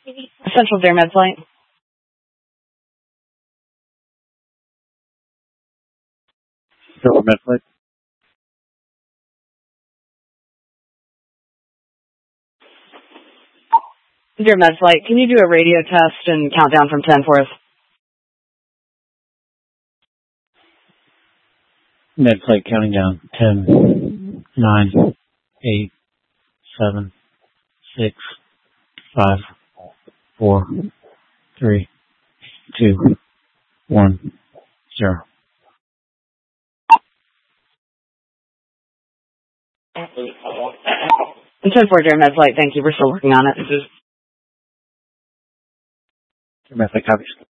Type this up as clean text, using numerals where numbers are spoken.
Central Dare Med Flight. Central Med Flight. Dare Med Flight, can you do a radio test and count down from 10 for us? Med Flight counting down. 10, 9, 8, 7, 6, 5, 4, 3, 2, 1, 0. And 10-4 Dare Med Flight, thank you. We're still working on it. Dare Med Flight copies.